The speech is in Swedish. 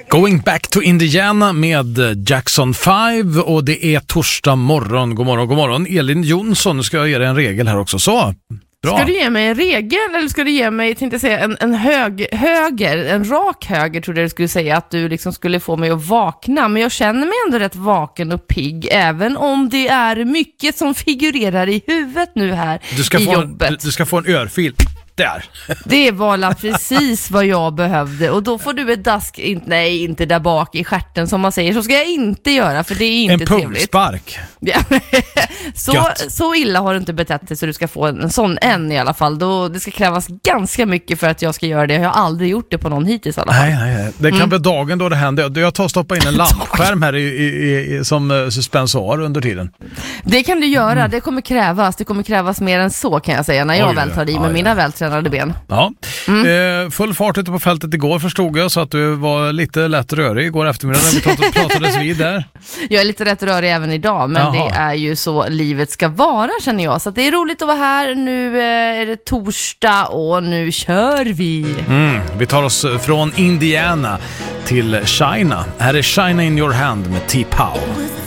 Going back to Indiana med Jackson 5 och det är torsdag morgon. God morgon, god morgon. Elin Jonsson, nu ska jag ge dig en regel här också. Så, bra. Ska du ge mig en regel eller ska du ge mig, tänkte säga, en rak höger trodde jag du skulle säga, att du liksom skulle få mig att vakna. Men jag känner mig ändå rätt vaken och pigg, även om det är mycket som figurerar i huvudet nu här i jobbet. Du ska få en örfil. Det var precis vad jag behövde. Och då får du ett dask, inte där bak i stjärten som man säger. Så ska jag inte göra, för det är inte trevligt. En punkspark. Ja. så illa har du inte betett dig så du ska få en sån än i alla fall. Det ska krävas ganska mycket för att jag ska göra det. Jag har aldrig gjort det på någon hittills i alla fall. Nej. Det kan bli dagen då det händer. Jag tar och stoppar in en lampskärm här som suspensor under tiden. Det kan du göra. Det kommer krävas mer än så, kan jag säga, när jag väl tar i med mina vältränade ben. Ja. Full fart ute på fältet igår, förstod jag, så att du var lite lätt rörig igår eftermiddag när vi pratades vid där. Jag är lite rätt rörig även idag, men det är ju så livet ska vara, känner jag. Så att det är roligt att vara här. Nu är det torsdag och nu kör vi. Vi tar oss från Indiana till China. Här är China in your hand med T-Pow.